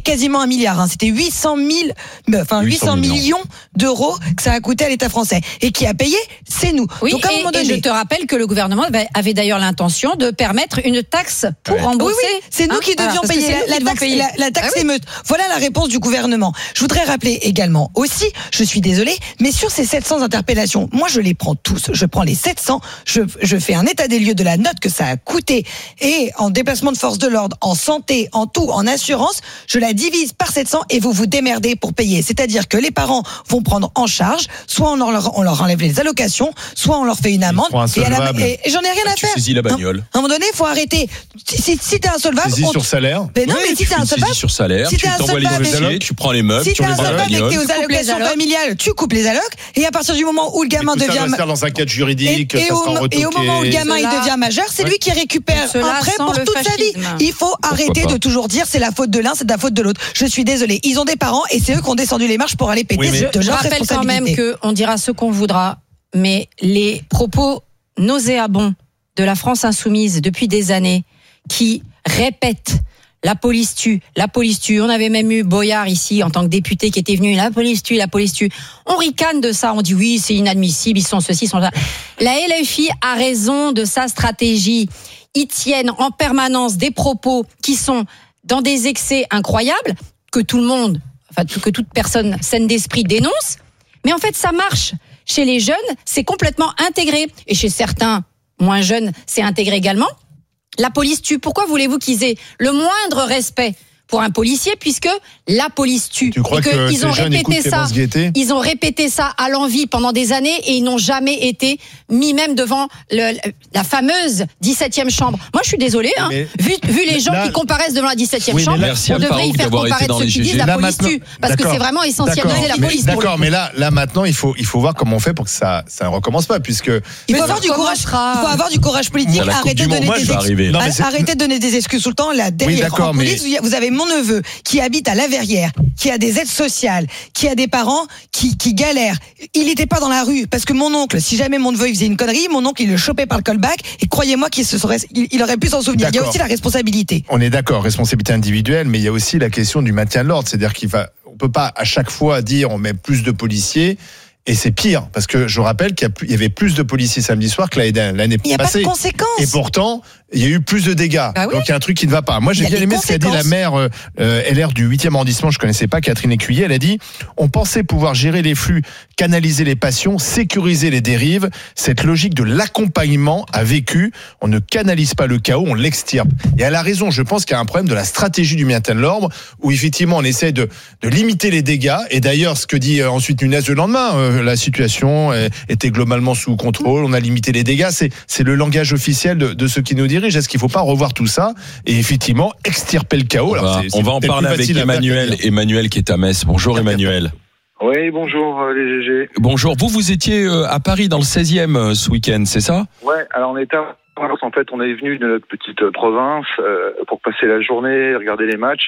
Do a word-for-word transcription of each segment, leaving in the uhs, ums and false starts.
quasiment un milliard. Hein. C'était huit cent mille, enfin huit cent millions d'euros que ça a coûté à l'État français. Et qui a payé, c'est nous. Oui, Donc, à un et, moment donné, et je te rappelle que le gouvernement avait d'ailleurs l'intention de permettre une taxe pour ouais. rembourser. Oui, oui, c'est nous hein, qui devions voilà, payer, la, la, taxe, payer. La, la taxe ah, émeute. Oui. Voilà la réponse du gouvernement. Je voudrais rappeler également aussi, je suis désolée, mais sur ces sept cents interpellations, moi je les prends tous. Je prends les sept cents, je, je fais un état des lieux de la note que ça a coûté et en déplacement de force de l'ordre, en santé, en tout, en assurance, je la divise par sept cents et vous vous démerdez pour payer. C'est-à-dire que les parents vont prendre en charge, soit on leur, on leur enlève les allocations, soit on leur fait une amende. Et, à la, et, et j'en ai rien à tu faire. Saisis la bagnole. À un moment donné, il faut arrêter. Si, si, si t'es insolvable, saisis on... sur salaire. Mais non, oui, mais si t'es insolvable, sur salaire, si tu t'envoies les dossiers, tu prends les meubles, si tu les prends la bagnole. Si t'es insolvable et que t'es aux allocations familiales, tu coupes les allocs. Et à partir du moment où le gamin devient, ça va se faire dans un cadre juridique, et, ça et, sera au, retoqué. et au moment où le gamin il devient majeur, c'est lui qui récupère un prêt pour toute sa vie. Il faut arrêter de toujours dire c'est la faute de l'un, c'est la faute de l'autre. Je suis désolée. Ils ont des parents et c'est eux qui ont descendu les marches pour aller péter. Oui, je, je rappelle quand même qu'on dira ce qu'on voudra, mais les propos nauséabonds de la France insoumise depuis des années qui répètent la police tue, la police tue. On avait même eu Boyard ici en tant que député qui était venu, la police tue, la police tue. On ricane de ça, on dit oui, c'est inadmissible, ils sont ceci, ils sont ça. La L F I a raison de sa stratégie. Ils tiennent en permanence des propos qui sont dans des excès incroyables, que tout le monde, enfin que toute personne saine d'esprit dénonce. Mais en fait, ça marche. Chez les jeunes, c'est complètement intégré. Et chez certains moins jeunes, c'est intégré également. La police tue. Pourquoi voulez-vous qu'ils aient le moindre respect pour un policier, puisque la police tue? Tu crois et que, que ils ont répété ça, ils ont répété ça à l'envi pendant des années et ils n'ont jamais été mis même devant le, la fameuse dix-septième chambre. Moi, je suis désolée, hein, vu, vu les gens là, qui comparaissent devant la dix-septième oui, chambre, là, on devrait y faire comparaître ceux qui disent la police tue, parce que c'est vraiment essentiel de la police. D'accord, pour mais là, là maintenant, il faut, il faut voir comment on fait pour que ça, ça ne recommence pas, puisque il faut avoir du courage. Il faut avoir du courage politique. Arrêtez de donner des excuses. Arrêtez de donner des excuses tout le temps. Là, derrière, en police, vous avez mon neveu qui habite à La Verrière, qui a des aides sociales, qui a des parents qui, qui galèrent. Il n'était pas dans la rue parce que mon oncle, si jamais mon neveu il faisait une connerie, mon oncle il le chopait par le callback et croyez-moi qu'il se serait, il, il aurait pu s'en souvenir. D'accord. Il y a aussi la responsabilité. On est d'accord, responsabilité individuelle, mais il y a aussi la question du maintien de l'ordre, c'est-à-dire qu'il va, on peut pas à chaque fois dire on met plus de policiers. Et c'est pire, parce que je rappelle qu'il y avait plus de policiers samedi soir que l'année, l'année passée. Il n'y a pas de conséquences. Et pourtant, il y a eu plus de dégâts. Bah oui. Donc il y a un truc qui ne va pas. Moi, j'ai bien aimé ce qu'a dit la maire euh, L R du huitième arrondissement, je ne connaissais pas, Catherine Écuyer. Elle a dit « On pensait pouvoir gérer les flux, canaliser les passions, sécuriser les dérives. Cette logique de l'accompagnement a vécu. On ne canalise pas le chaos, on l'extirpe. » Et elle a raison. Je pense qu'il y a un problème de la stratégie du maintien de l'ordre, où effectivement, on essaie de, de limiter les dégâts. Et d'ailleurs, ce que dit euh, ensuite Nunez le lendemain, euh, la situation était globalement sous contrôle, on a limité les dégâts, c'est, c'est le langage officiel de, de ceux qui nous dirigent. Est-ce qu'il ne faut pas revoir tout ça et effectivement extirper le chaos? On va, Alors, c'est, c'est on va en parler avec Emmanuel, Emmanuel qui est à Metz. Bonjour Emmanuel. Oui, bonjour les G G. Bonjour, vous vous étiez à Paris dans le seizième ce week-end, c'est ça? Ouais, alors on était à... En fait, on est venu de notre petite province euh, pour passer la journée, regarder les matchs.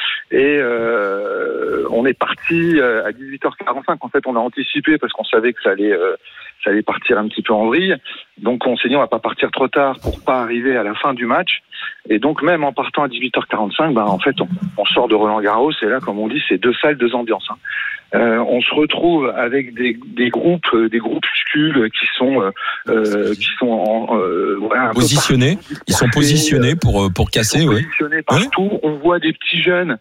Et euh, on est parti à dix-huit heures quarante-cinq. En fait, on a anticipé parce qu'on savait que ça allait, euh, ça allait partir un petit peu en vrille. Donc, on s'est dit on va pas partir trop tard pour pas arriver à la fin du match. Et donc, même en partant à dix-huit heures quarante-cinq, ben en fait, on, on sort de Roland-Garros. Et là, comme on dit, c'est deux salles, deux ambiances. Hein. Euh, on se retrouve avec des, des groupes, des groupuscules qui sont, euh, qui sont en, euh, voilà, positionnés. Ils sont positionnés pour pour casser, oui. Positionnés partout. Oui. On voit des petits jeunes.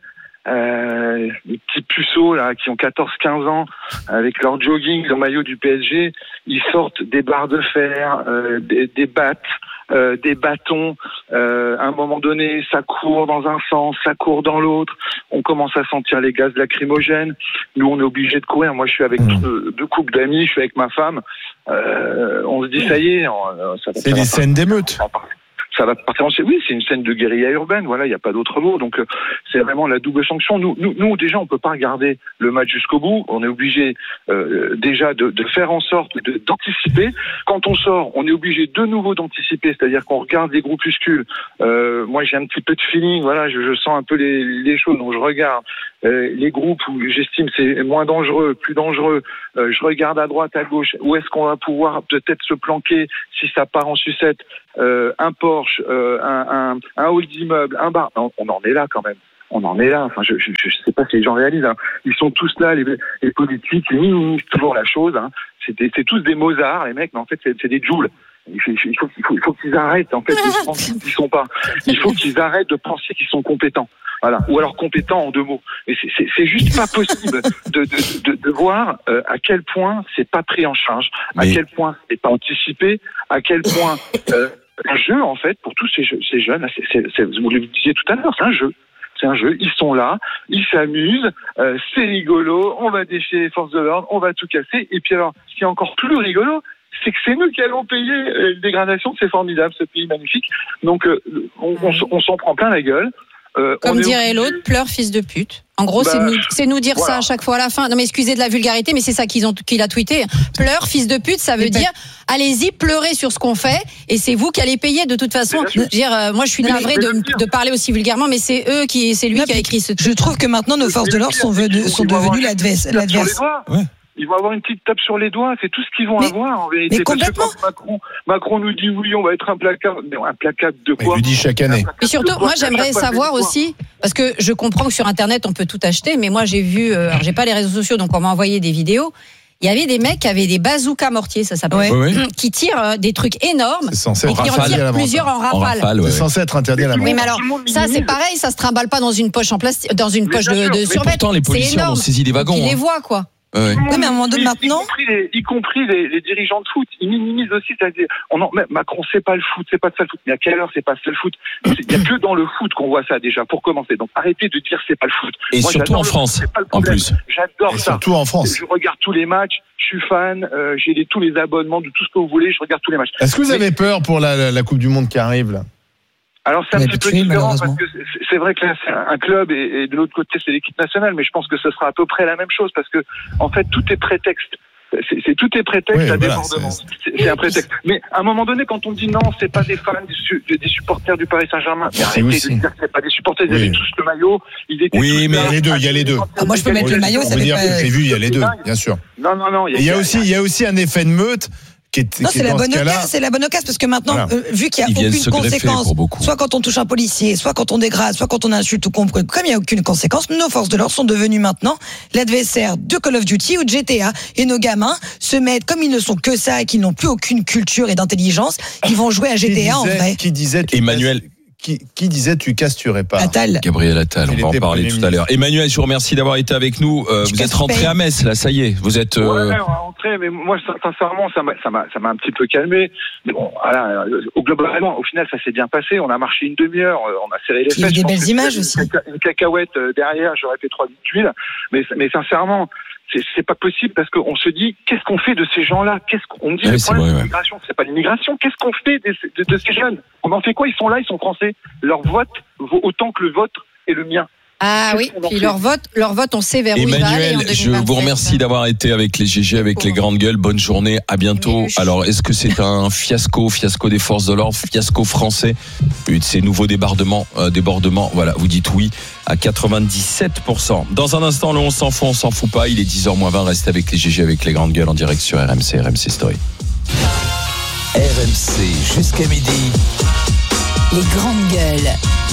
Euh, des petits puceaux là qui ont quatorze quinze ans avec leur jogging, leur maillot du P S G, ils sortent des barres de fer, euh, des, des battes, euh, des bâtons. Euh, à un moment donné, ça court dans un sens, ça court dans l'autre. On commence à sentir les gaz lacrymogènes. Nous, on est obligé de courir. Moi, je suis avec mmh. deux, deux couples d'amis, je suis avec ma femme. Euh, on se dit ça y est. On, ça, C'est ça des scènes d'émeute. Ça va partir en... Oui, c'est une scène de guérilla urbaine, voilà, il n'y a pas d'autre mot. Donc, euh, c'est vraiment la double sanction. Nous, nous, nous, déjà, on peut pas regarder le match jusqu'au bout. On est obligé euh, déjà de, de faire en sorte de, d'anticiper. Quand on sort, on est obligé de nouveau d'anticiper, c'est-à-dire qu'on regarde les groupuscules. Euh, moi, j'ai un petit peu de feeling, voilà, je, je sens un peu les, les choses, donc je regarde euh, les groupes où j'estime c'est moins dangereux, plus dangereux. Euh, je regarde à droite, à gauche, où est-ce qu'on va pouvoir peut-être se planquer si ça part en sucette. Euh, un Porsche, euh, un, un, un hall d'immeuble, un bar. On, on en est là quand même. on en est là. Enfin, je je, je sais pas si les gens réalisent. Hein. Ils sont tous là, les, les politiques, ils minimisent toujours la chose. Hein. C'est, des, c'est tous des Mozart, les mecs, mais en fait, c'est, c'est des Joules. Il faut, il faut, il faut, il faut qu'ils arrêtent en fait de penser qu'ils sont pas. Il faut qu'ils arrêtent de penser qu'ils sont compétents. Voilà. Ou alors compétents en deux mots. Et c'est, c'est, c'est juste pas possible de, de, de, de voir euh, à quel point c'est pas pris en charge, à Mais... quel point c'est pas anticipé, à quel point euh, un jeu en fait pour tous ces, jeux, ces jeunes. C'est, c'est, c'est, vous le disiez tout à l'heure, c'est un jeu. C'est un jeu, ils sont là, ils s'amusent, euh, c'est rigolo, on va défier les forces de l'ordre, on va tout casser. Et puis alors, ce qui est encore plus rigolo, c'est que c'est nous qui allons payer euh, une dégradation, c'est formidable, ce pays magnifique. Donc euh, on, on, on s'en prend plein la gueule. Euh, Comme dirait l'autre, pleure fils de pute. En gros, bah, c'est, nous, c'est nous dire voilà. ça à chaque fois à la fin. Non mais excusez de la vulgarité, mais c'est ça qu'ils ont, qu'il a tweeté. Pleure fils de pute, ça veut mais dire ben... allez-y, pleurez sur ce qu'on fait, et c'est vous qui allez payer de toute façon. Je veux dire, euh, moi je suis navrée de, de parler aussi vulgairement, mais c'est eux qui, c'est lui non, qui a écrit ce tweet. Je trouve que maintenant nos forces de l'ordre sont, venus, sont devenues l'adversaire. Ouais. Ils vont avoir une petite tape sur les doigts, c'est tout ce qu'ils vont mais, avoir en vérité. Mais complètement. Parce que quand Macron, Macron nous dit oui, on va être implacable. Mais implacable de quoi? Il le dit chaque année. Mais surtout, moi j'aimerais savoir aussi, parce que je comprends que sur Internet on peut tout acheter, mais moi j'ai vu, euh, alors j'ai pas les réseaux sociaux, donc on m'a envoyé des vidéos. Il y avait des mecs qui avaient des bazookas mortiers, ça s'appelle, ouais. oui, oui. qui tirent des trucs énormes, et qui en tirent plusieurs en rafale. En rafale ouais. C'est censé être interdit à la vente. Oui, mais alors ça c'est pareil, ça se trimballe pas dans une poche en plastique, dans une poche de, de survêt. Pourtant les policiers ont saisi des wagons. Ils les voient quoi. Ouais. Oui, mais à un moment donné, maintenant, y compris, les, y compris les, les dirigeants de foot, ils minimisent aussi. C'est-à-dire, on en, Macron, c'est pas le foot, c'est pas de ça le foot. Mais à quelle heure c'est pas ça le foot? Il y a que dans le foot qu'on voit ça déjà. Pour commencer, donc arrêtez de dire c'est pas le foot. Et Moi, surtout en France, en plus. J'adore Et ça. Surtout en France. Je regarde tous les matchs. Je suis fan. Euh, j'ai les, tous les abonnements de tout ce que vous voulez. Je regarde tous les matchs. Est-ce que vous mais, avez peur pour la, la, la Coupe du Monde qui arrive là? Alors c'est un petit peu différent parce que c'est, c'est vrai que là c'est un club et, et de l'autre côté c'est l'équipe nationale, mais je pense que ce sera à peu près la même chose parce que en fait tout est prétexte. C'est, c'est tout est prétexte oui, à voilà, débordement. C'est, c'est, c'est un prétexte. Mais à un moment donné, quand on dit non, c'est pas des fans des, des supporters du Paris Saint-Germain. Mais arrêtez de dire que c'est pas des supporters. Ils oui. avaient tous le maillot. Ils étaient oui, mais il y a les deux. Il y a les deux. Ah, moi, je peux mettre le maillot. Ça veut dire que j'ai vu. Il y a les deux, bien sûr. Non, non, non. Il y a aussi, il y a aussi un effet de meute. Qui est, non, qui c'est, la bonne occasion, c'est la bonne occasion parce que maintenant, voilà. euh, vu qu'il n'y a aucune conséquence, soit quand on touche un policier, soit quand on dégrade, soit quand on insulte ou qu'on comme il n'y a aucune conséquence, nos forces de l'ordre sont devenues maintenant l'adversaire de Call of Duty ou de G T A. Et nos gamins se mettent, comme ils ne sont que ça et qu'ils n'ont plus aucune culture et d'intelligence, ils vont jouer à G T A disait, en vrai. Qui disait Emmanuel. Qui, qui disait tu casses, tu répares. Attal. Gabriel Attal, on va en parler tout à l'heure. Emmanuel, je vous remercie d'avoir été avec nous. Euh, vous êtes rentré à Metz, là, ça y est. Vous êtes. Euh... Ouais, on est rentré, mais moi, sincèrement, ça m'a, ça m'a, ça m'a un petit peu calmé. Mais bon, voilà, au globalement, au final, ça s'est bien passé. On a marché une demi-heure, on a serré les fesses. Il y a des belles images aussi. Une cacahuète derrière, j'aurais fait trois tuiles. Mais, mais sincèrement. C'est, c'est pas possible parce qu'on se dit qu'est-ce qu'on fait de ces gens-là? Qu'est-ce qu'on dit? Oui, le problème vrai, de l'immigration, ouais. c'est pas l'immigration. Qu'est-ce qu'on fait de, de, de ces jeunes? On en fait quoi? Ils sont là, ils sont français. Leur vote vaut autant que le vôtre et le mien. Ah oui, puis leur vote, leur vote, on sait vers où Emmanuel, il va aller en deux mille vingt-sept. je vous remercie d'avoir été avec les G G, avec les grandes gueules. Bonne journée, à bientôt. Alors, est-ce que c'est un fiasco, fiasco des forces de l'ordre, fiasco français, de ces nouveaux débordements, euh, débordements? Voilà, vous dites oui à quatre-vingt-dix-sept pour cent. Dans un instant, le on s'en fout, on s'en fout pas. Il est dix heures moins vingt. Restez avec les G G, avec les grandes gueules en direct sur R M C, R M C Story. R M C jusqu'à midi. Les grandes gueules.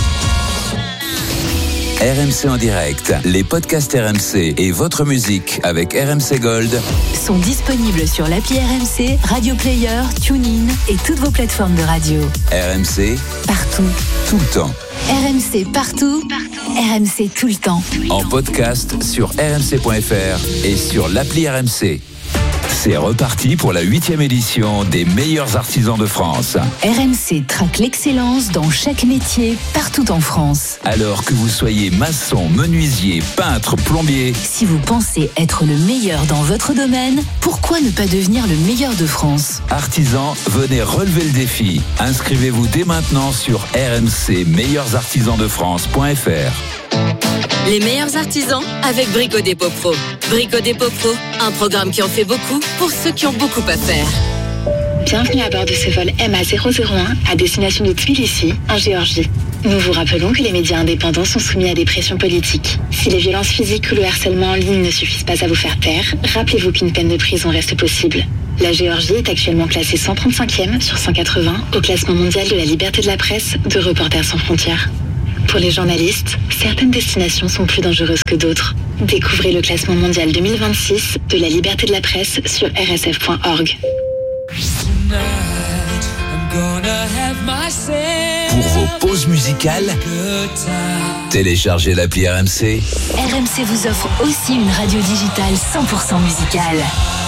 R M C en direct, les podcasts R M C et votre musique avec R M C Gold sont disponibles sur l'appli R M C, Radio Player, TuneIn et toutes vos plateformes de radio. R M C, partout, tout le temps. R M C partout, partout. R M C tout le temps. En podcast sur r m c point f r et sur l'appli R M C. C'est reparti pour la huitième édition des meilleurs artisans de France. R M C traque l'excellence dans chaque métier, partout en France. Alors que vous soyez maçon, menuisier, peintre, plombier. Si vous pensez être le meilleur dans votre domaine, pourquoi ne pas devenir le meilleur de France? Artisans, venez relever le défi. Inscrivez-vous dès maintenant sur r m c meilleurs artisans de france point f r. Les meilleurs artisans avec Brico Dépôt Pro. Brico Dépôt Pro, un programme qui en fait beaucoup pour ceux qui ont beaucoup à faire. Bienvenue à bord de ce vol M A zéro zéro un à destination de Tbilissi, en Géorgie. Nous vous rappelons que les médias indépendants sont soumis à des pressions politiques. Si les violences physiques ou le harcèlement en ligne ne suffisent pas à vous faire taire, rappelez-vous qu'une peine de prison reste possible. La Géorgie est actuellement classée cent trente-cinquième sur cent quatre-vingts au classement mondial de la liberté de la presse de Reporters sans frontières. Pour les journalistes, certaines destinations sont plus dangereuses que d'autres. Découvrez le classement mondial deux mille vingt-six de la liberté de la presse sur r s f point org. Pour vos pauses musicales, téléchargez l'appli R M C. R M C vous offre aussi une radio digitale cent pour cent musicale.